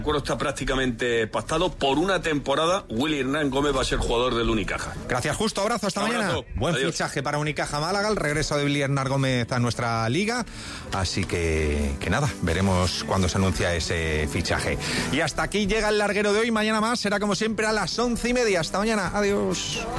El acuerdo está prácticamente pactado. Por una temporada, Willy Hernán Gómez va a ser jugador del Unicaja. Gracias, Justo. Abrazo, hasta mañana. Buen Adiós. fichaje para Unicaja Málaga, el regreso de Willy Hernán Gómez a nuestra liga. Así que nada, veremos cuándo se anuncia ese fichaje. Y hasta aquí llega el larguero de hoy. Mañana más será como siempre a las 11:30. Hasta mañana. Adiós.